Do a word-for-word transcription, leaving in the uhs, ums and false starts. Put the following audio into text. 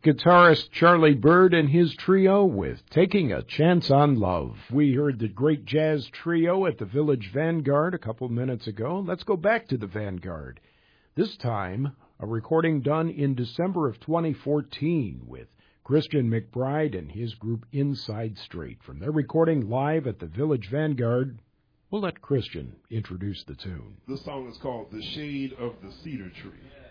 Guitarist Charlie Byrd and his trio with Taking a Chance on Love. We heard the great jazz trio at the Village Vanguard a couple minutes ago. Let's go back to the Vanguard. This time, a recording done in December of twenty fourteen with Christian McBride and his group Inside Straight. From their recording live at the Village Vanguard, we'll let Christian introduce the tune. This song is called The Shade of the Cedar Tree.